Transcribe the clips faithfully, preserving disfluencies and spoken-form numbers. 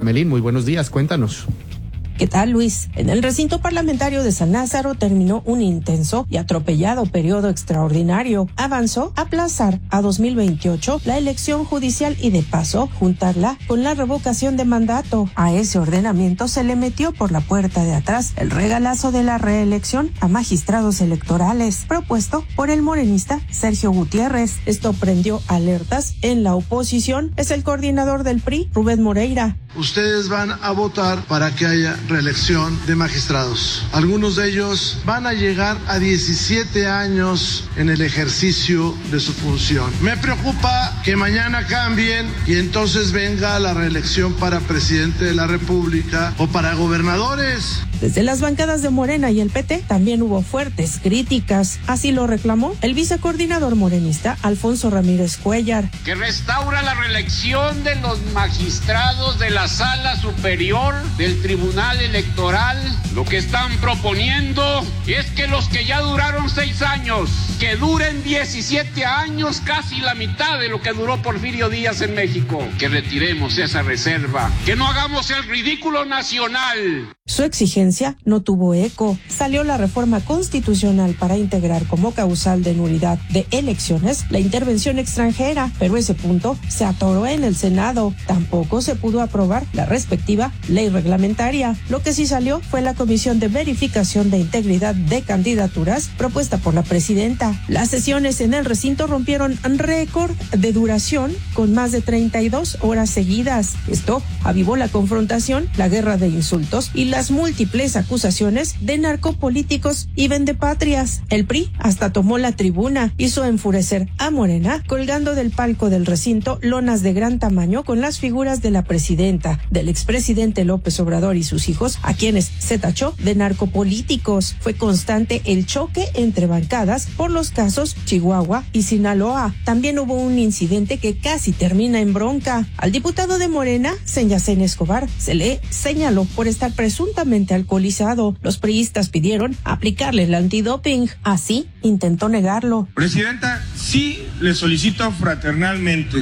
Melín, muy buenos días, cuéntanos. ¿Qué tal, Luis? En el recinto parlamentario de San Lázaro terminó un intenso y atropellado periodo extraordinario. Avanzó a aplazar a dos mil veintiocho la elección judicial y de paso juntarla con la revocación de mandato. A ese ordenamiento se le metió por la puerta de atrás el regalazo de la reelección a magistrados electorales, propuesto por el morenista Sergio Gutiérrez. Esto prendió alertas en la oposición. Es el coordinador del P R I, Rubén Moreira. Ustedes van a votar para que haya reelección de magistrados. Algunos de ellos van a llegar a diecisiete años en el ejercicio de su función. Me preocupa que mañana cambien y entonces venga la reelección para presidente de la República o para gobernadores. Desde las bancadas de Morena y el P T también hubo fuertes críticas. Así lo reclamó el vicecoordinador morenista Alfonso Ramírez Cuellar. Que restaura la reelección de los magistrados de la Sala Superior del Tribunal Electoral. Lo que están proponiendo es que los que ya duraron seis años, que duren diecisiete años, casi la mitad de lo que duró Porfirio Díaz en México. Que retiremos esa reserva, que no hagamos el ridículo nacional. Su exigencia no tuvo eco. Salió la reforma constitucional para integrar como causal de nulidad de elecciones la intervención extranjera, pero ese punto se atoró en el Senado. Tampoco se pudo aprobar la respectiva ley reglamentaria. Lo que sí salió fue la Comisión de Verificación de Integridad de Candidaturas propuesta por la presidenta. Las sesiones en el recinto rompieron récord de duración con más de treinta y dos horas seguidas. Esto avivó la confrontación, la guerra de insultos y las múltiples acusaciones de narcopolíticos y vendepatrias. El P R I hasta tomó la tribuna, hizo enfurecer a Morena, colgando del palco del recinto lonas de gran tamaño con las figuras de la presidenta, del expresidente López Obrador y sus hijos, a quienes se tachó de narcopolíticos. Fue constante el choque entre bancadas por los casos Chihuahua y Sinaloa. También hubo un incidente que casi termina en bronca. Al diputado de Morena, Senyacén Escobar, se le señaló por estar presuntamente alcoholizado. Los priistas pidieron aplicarle el antidoping. Así intentó negarlo. Presidenta, sí le solicito fraternalmente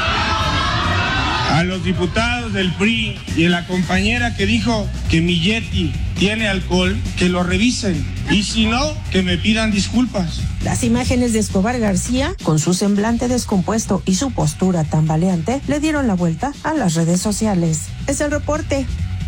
a los diputados del P R I y a la compañera que dijo que mi Yeti tiene alcohol, que lo revisen y si no, que me pidan disculpas. Las imágenes de Escobar García, con su semblante descompuesto y su postura tambaleante, le dieron la vuelta a las redes sociales. Es el reporte.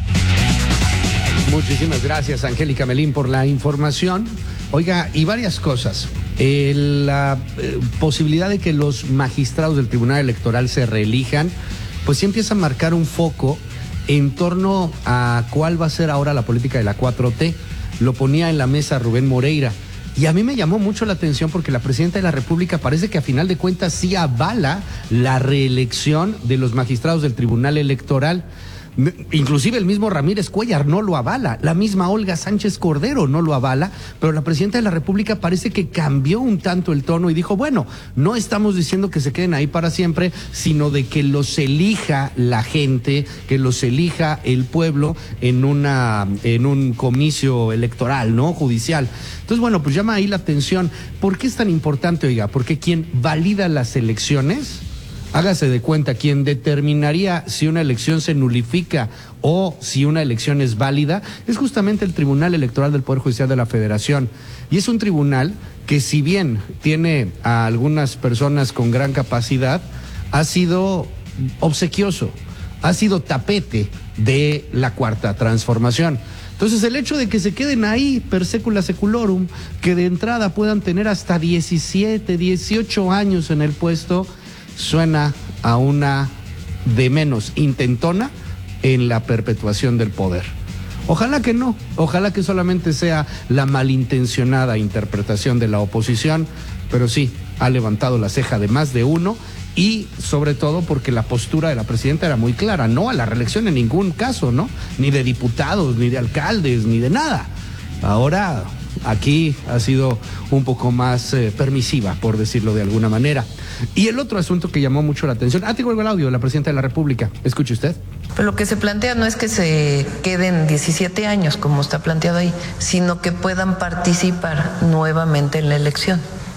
Muchísimas gracias, Angélica Melín, por la información. Oiga, y varias cosas. Eh, la eh, posibilidad de que los magistrados del Tribunal Electoral se reelijan, pues sí empieza a marcar un foco en torno a cuál va a ser ahora la política de la cuatro T. Lo ponía en la mesa Rubén Moreira. Y a mí me llamó mucho la atención porque la presidenta de la República parece que a final de cuentas sí avala la reelección de los magistrados del Tribunal Electoral. Inclusive el mismo Ramírez Cuellar no lo avala, la misma Olga Sánchez Cordero no lo avala, pero la presidenta de la República parece que cambió un tanto el tono y dijo, bueno, no estamos diciendo que se queden ahí para siempre, sino de que los elija la gente, que los elija el pueblo en una en un comicio electoral, ¿no? Judicial. Entonces, bueno, pues llama ahí la atención. ¿Por qué es tan importante, oiga? Porque quien valida las elecciones, hágase de cuenta, quien determinaría si una elección se nulifica o si una elección es válida, es justamente el Tribunal Electoral del Poder Judicial de la Federación. Y es un tribunal que, si bien tiene a algunas personas con gran capacidad, ha sido obsequioso, ha sido tapete de la Cuarta Transformación. Entonces, el hecho de que se queden ahí per secula seculorum, que de entrada puedan tener hasta diecisiete, dieciocho años en el puesto, suena a una de menos intentona en la perpetuación del poder. Ojalá que no, ojalá que solamente sea la malintencionada interpretación de la oposición, pero sí, ha levantado la ceja de más de uno y sobre todo porque la postura de la presidenta era muy clara, no a la reelección en ningún caso, ¿no? Ni de diputados, ni de alcaldes, ni de nada. Ahora aquí ha sido un poco más eh, permisiva, por decirlo de alguna manera. Y el otro asunto que llamó mucho la atención, ah, tengo el audio de la presidenta de la República, escuche usted. Pero lo que se plantea no es que se queden diecisiete años, como está planteado ahí, sino que puedan participar nuevamente en la elección.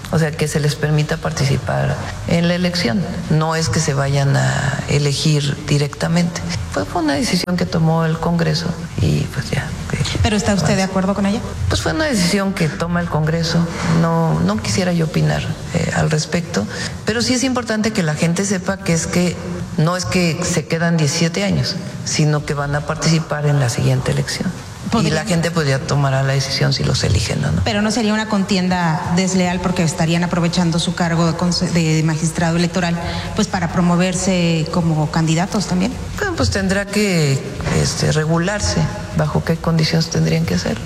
o sea, que se les permita participar en la elección. No es que se vayan a elegir directamente. Fue, fue una decisión que tomó el Congreso y pues ya. ¿Pero está usted de acuerdo con ella? Pues fue una decisión que toma el Congreso. No, no quisiera yo opinar eh, al respecto, pero sí es importante que la gente sepa que es que no es que se quedan diecisiete años, sino que van a participar en la siguiente elección. ¿Podría? Y la gente podría tomar la decisión si los eligen o no. Pero no sería una contienda desleal porque estarían aprovechando su cargo de, de magistrado electoral pues para promoverse como candidatos también. Bueno, pues tendrá que este, regularse bajo qué condiciones tendrían que hacerlo.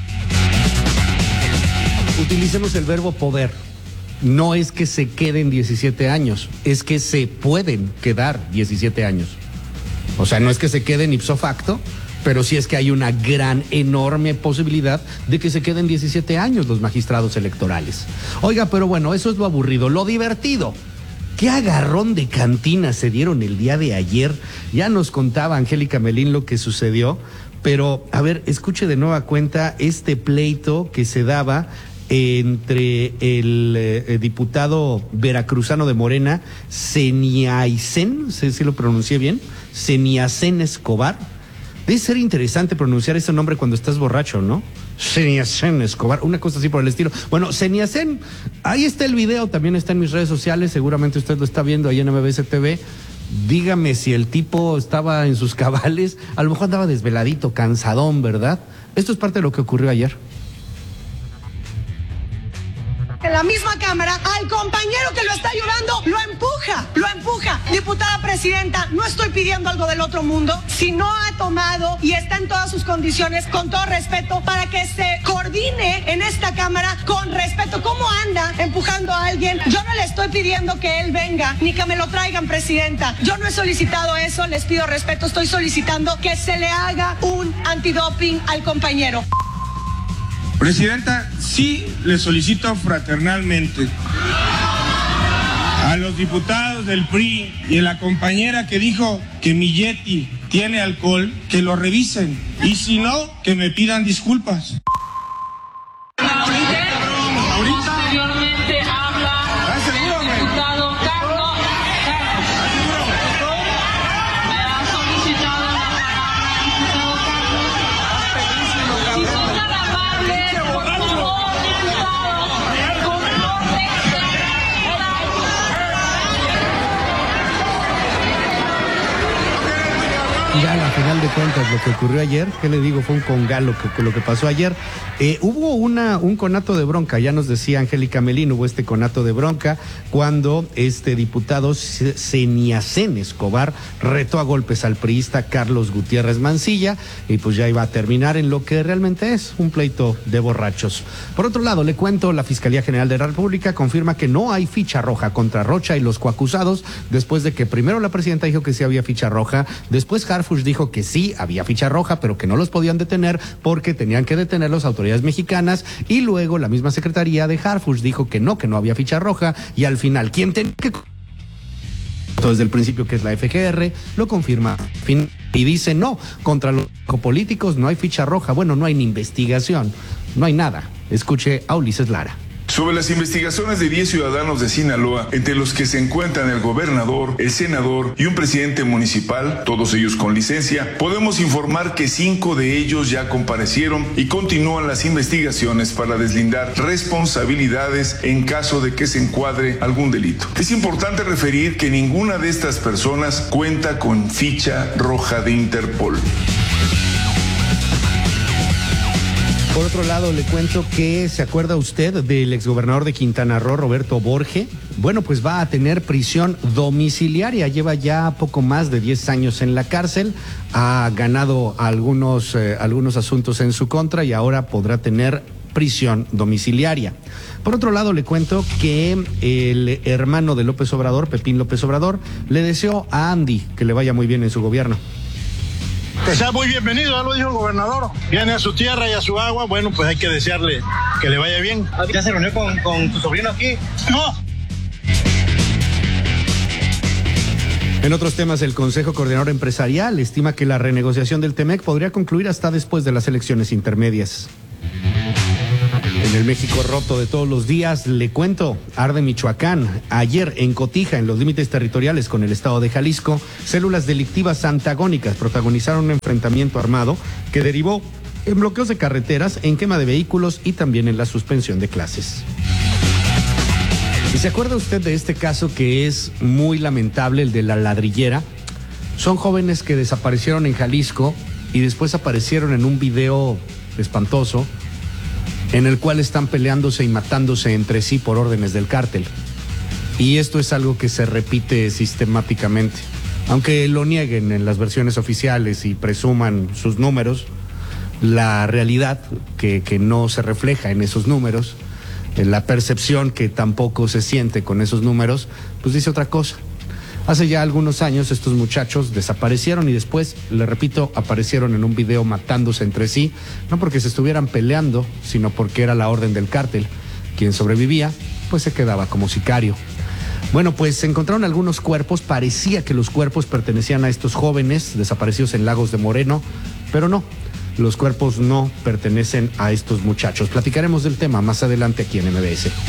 Utilicemos el verbo poder. No es que se queden diecisiete años, es que se pueden quedar diecisiete años. O sea, no es que se queden ipso facto, pero sí es que hay una gran, enorme posibilidad de que se queden diecisiete años los magistrados electorales. Oiga, pero bueno, eso es lo aburrido. Lo divertido, ¿qué agarrón de cantina se dieron el día de ayer? Ya nos contaba Angélica Melín lo que sucedió, pero a ver, escuche de nueva cuenta este pleito que se daba entre el eh, diputado veracruzano de Morena, Seniacen, no sé si lo pronuncié bien, Seniacen Escobar. Debe ser interesante pronunciar ese nombre cuando estás borracho, ¿no? Seniacen Escobar, una cosa así por el estilo. Bueno, Seniacen, ahí está el video, también está en mis redes sociales, seguramente usted lo está viendo ahí en M B C T V. Dígame si el tipo estaba en sus cabales, a lo mejor andaba desveladito, cansadón, ¿verdad? Esto es parte de lo que ocurrió ayer. En la misma cámara, al compañero que lo está ayudando, lo empuja, lo empuja. Diputada presidenta, no estoy pidiendo algo del otro mundo. Si no ha tomado y está en todas sus condiciones, con todo respeto, para que se coordine en esta cámara con respeto. ¿Cómo anda empujando a alguien? Yo no le estoy pidiendo que él venga, ni que me lo traigan, presidenta. Yo no he solicitado eso, les pido respeto. Estoy solicitando que se le haga un antidoping al compañero. Presidenta, sí le solicito fraternalmente a los diputados del P R I y a la compañera que dijo que mi Yeti tiene alcohol, que lo revisen. Y si no, que me pidan disculpas. Posteriormente habla el diputado Carlos. Me ha solicitado la palabra el diputado Carlos. Si son tan amables, por favor, diputados, compórtense. Ya, a final de cuentas, lo que ocurrió ayer, ¿qué le digo? Fue un congal lo que, lo que pasó ayer. Eh, hubo una, un conato de bronca, ya nos decía Angélica Melín, hubo este conato de bronca cuando este diputado Seniacen Escobar retó a golpes al priista Carlos Gutiérrez Mancilla y pues ya iba a terminar en lo que realmente es un pleito de borrachos. Por otro lado, le cuento, la Fiscalía General de la República confirma que no hay ficha roja contra Rocha y los coacusados después de que primero la presidenta dijo que sí había ficha roja, después Harfuch dijo que sí había ficha roja, pero que no los podían detener porque tenían que detener las autoridades mexicanas, y luego la misma secretaría de Harfuch dijo que no, que no había ficha roja, y al final, ¿quién tenía que...? Desde el principio, que es la F G R, lo confirma y dice no, contra los políticos no hay ficha roja, bueno, no hay ni investigación, no hay nada. Escuche a Ulises Lara. Sobre las investigaciones de diez ciudadanos de Sinaloa, entre los que se encuentran el gobernador, el senador y un presidente municipal, todos ellos con licencia, podemos informar que cinco de ellos ya comparecieron y continúan las investigaciones para deslindar responsabilidades en caso de que se encuadre algún delito. Es importante referir que ninguna de estas personas cuenta con ficha roja de Interpol. Por otro lado, le cuento que, ¿se acuerda usted del exgobernador de Quintana Roo, Roberto Borge? Bueno, pues va a tener prisión domiciliaria, lleva ya poco más de diez años en la cárcel, ha ganado algunos, eh, algunos asuntos en su contra y ahora podrá tener prisión domiciliaria. Por otro lado, le cuento que el hermano de López Obrador, Pepín López Obrador, le deseó a Andy que le vaya muy bien en su gobierno. Que sea muy bienvenido, ya lo dijo el gobernador. Viene a su tierra y a su agua, bueno, pues hay que desearle que le vaya bien. ¿Ya se reunió con, con tu sobrino aquí? No. En otros temas, el Consejo Coordinador Empresarial estima que la renegociación del T M E C podría concluir hasta después de las elecciones intermedias. En el México roto de todos los días, le cuento, arde Michoacán. Ayer en Cotija, en los límites territoriales con el estado de Jalisco, células delictivas antagónicas protagonizaron un enfrentamiento armado que derivó en bloqueos de carreteras, en quema de vehículos y también en la suspensión de clases. ¿Y se acuerda usted de este caso que es muy lamentable, el de la ladrillera? Son jóvenes que desaparecieron en Jalisco y después aparecieron en un video espantoso en el cual están peleándose y matándose entre sí por órdenes del cártel. Y esto es algo que se repite sistemáticamente. Aunque lo nieguen en las versiones oficiales y presuman sus números, la realidad que, que no se refleja en esos números, la percepción que tampoco se siente con esos números, pues dice otra cosa. Hace ya algunos años estos muchachos desaparecieron y después, le repito, aparecieron en un video matándose entre sí, no porque se estuvieran peleando, sino porque era la orden del cártel. Quien sobrevivía, pues se quedaba como sicario. Bueno, pues se encontraron algunos cuerpos, parecía que los cuerpos pertenecían a estos jóvenes desaparecidos en Lagos de Moreno, pero no, los cuerpos no pertenecen a estos muchachos. Platicaremos del tema más adelante aquí en M B S.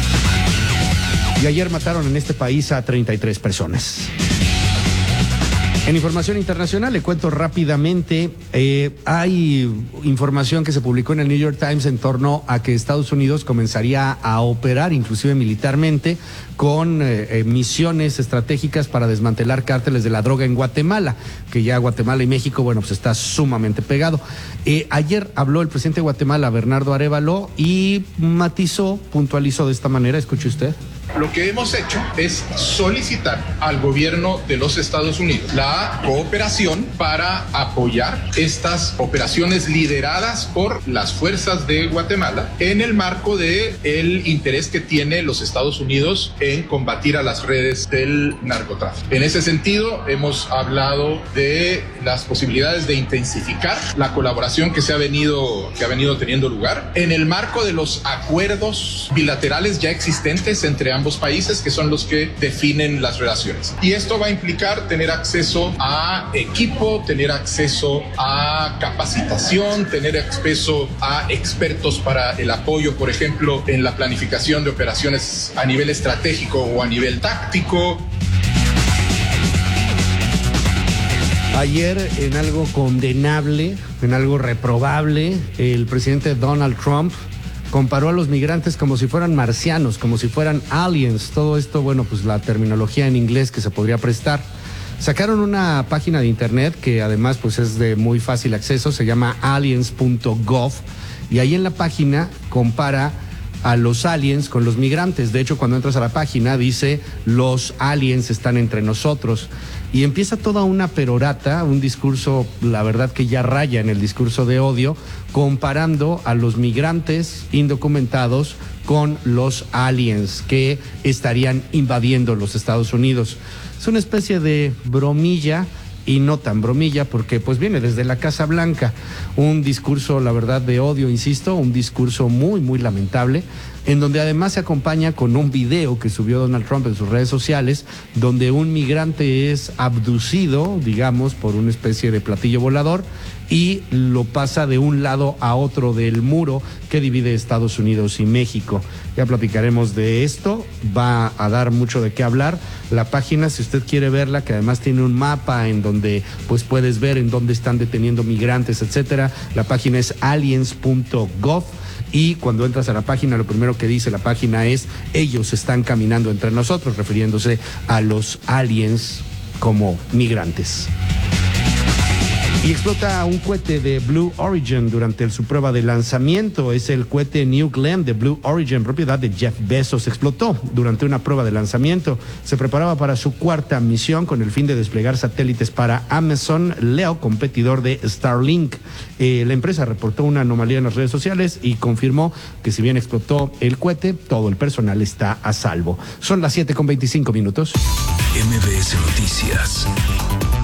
Y ayer mataron en este país a treinta y tres personas. En información internacional, le cuento rápidamente, eh, hay información que se publicó en el New York Times en torno a que Estados Unidos comenzaría a operar, inclusive militarmente, con eh, misiones estratégicas para desmantelar cárteles de la droga en Guatemala, que ya Guatemala y México, bueno, pues está sumamente pegado. Eh, ayer habló el presidente de Guatemala, Bernardo Arévalo, y matizó, puntualizó de esta manera, escuche usted. Lo que hemos hecho es solicitar al gobierno de los Estados Unidos la cooperación para apoyar estas operaciones lideradas por las fuerzas de Guatemala en el marco de el interés que tiene los Estados Unidos en combatir a las redes del narcotráfico. En ese sentido, hemos hablado de las posibilidades de intensificar la colaboración que se ha venido, que ha venido teniendo lugar en el marco de los acuerdos bilaterales ya existentes entre ambos países, que son los que definen las relaciones. Y esto va a implicar tener acceso a equipo, tener acceso a capacitación, tener acceso a expertos para el apoyo, por ejemplo, en la planificación de operaciones a nivel estratégico o a nivel táctico. Ayer, en algo condenable, en algo reprobable, el presidente Donald Trump comparó a los migrantes como si fueran marcianos, como si fueran aliens. Todo esto, bueno, pues la terminología en inglés que se podría prestar. Sacaron una página de internet que además pues es de muy fácil acceso, se llama aliens punto gov, y ahí en la página compara a los aliens con los migrantes. De hecho, cuando entras a la página dice los aliens están entre nosotros. Y empieza toda una perorata, un discurso, la verdad que ya raya en el discurso de odio, comparando a los migrantes indocumentados con los aliens que estarían invadiendo los Estados Unidos. Es una especie de bromilla y no tan bromilla porque pues viene desde la Casa Blanca. Un discurso, la verdad, de odio, insisto, un discurso muy, muy lamentable, en donde además se acompaña con un video que subió Donald Trump en sus redes sociales, donde un migrante es abducido, digamos, por una especie de platillo volador y lo pasa de un lado a otro del muro que divide Estados Unidos y México. Ya platicaremos de esto, va a dar mucho de qué hablar. La página, si usted quiere verla, que además tiene un mapa en donde pues puedes ver en dónde están deteniendo migrantes, etcétera. La página es aliens punto gov. Y cuando entras a la página, lo primero que dice la página es: ellos están caminando entre nosotros, refiriéndose a los aliens como migrantes. Y explota un cohete de Blue Origin durante su prueba de lanzamiento. Es el cohete New Glenn de Blue Origin, propiedad de Jeff Bezos. Explotó durante una prueba de lanzamiento. Se preparaba para su cuarta misión con el fin de desplegar satélites para Amazon Leo, competidor de Starlink. Eh, la empresa reportó una anomalía en las redes sociales y confirmó que si bien explotó el cohete, todo el personal está a salvo. Son las siete con veinticinco minutos. M B S Noticias.